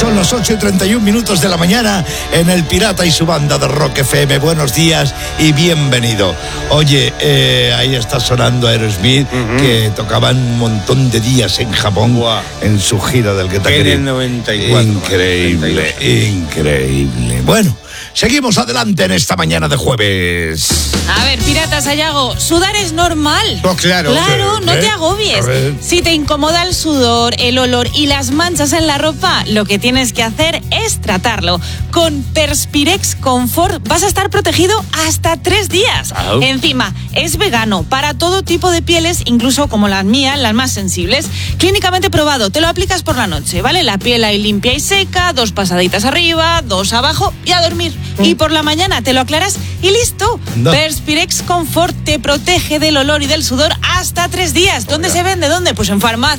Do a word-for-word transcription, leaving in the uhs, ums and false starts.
Son las ocho y treinta y un minutos de la mañana en El Pirata y su banda de Rock F M. Buenos días y bienvenido. Oye, eh, ahí está sonando Aerosmith, uh-huh. que tocaban un montón de días en Japón, wow. en su gira del Get En el noventa y cuatro. Increíble, increíble. Bueno, seguimos adelante en esta mañana de jueves. A ver, Pirata Sayago, ¿sudar es normal? Oh, claro. Claro, sí, no ¿eh? te agobies. Si te incomoda el sudor, el olor y las manchas en la ropa, lo que tienes que hacer es tratarlo. Con Perspirex Confort vas a estar protegido hasta tres días. Oh. Encima, es vegano para todo tipo de pieles, incluso como las mías, las más sensibles. Clínicamente probado, te lo aplicas por la noche, ¿vale? La piel ahí limpia y seca, dos pasaditas arriba, dos abajo y a dormir. Mm. Y por la mañana te lo aclaras y listo. No. Perspirex Confort te protege del olor y del sudor hasta tres días. ¿Dónde Oiga. se vende? ¿Dónde? Pues en farmacias.